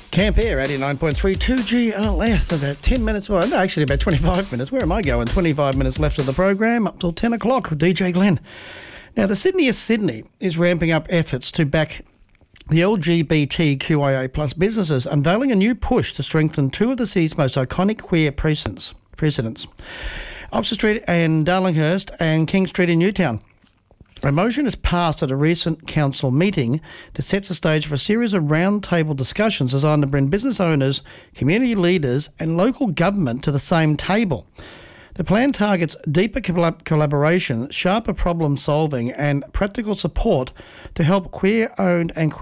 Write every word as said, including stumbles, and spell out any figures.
Camp Air, eighty-nine point three, two G L S, about ten minutes, well, no, actually about twenty-five minutes. Where am I going? twenty-five minutes left of the program, up till ten o'clock with D J Glenn. Now, the Sydney of Sydney is ramping up efforts to back the L G B T Q I A plus businesses, unveiling a new push to strengthen two of the city's most iconic queer precedents, precedents. Oxford Street and Darlinghurst and King Street in Newtown. A motion has passed at a recent council meeting that sets the stage for a series of roundtable discussions designed to bring business owners, community leaders and local government to the same table. The plan targets deeper collab- collaboration, sharper problem solving and practical support to help queer-owned and